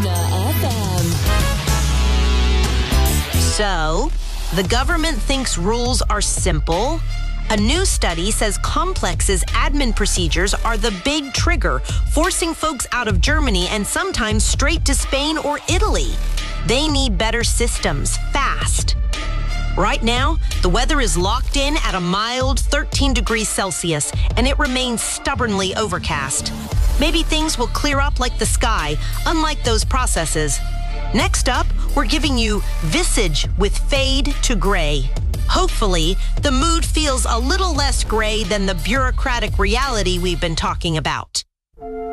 FM. So, the government thinks rules are simple. A new study says Complex's admin procedures are the big trigger, forcing folks out of Germany and sometimes straight to Spain or Italy. They need better systems, fast. Right now, the weather is locked in at a mild 13 degrees Celsius, and it remains stubbornly overcast. Maybe things will clear up like the sky, unlike those processes. Next up, we're giving you Visage with Fade to Gray. Hopefully, the mood feels a little less gray than the bureaucratic reality we've been talking about.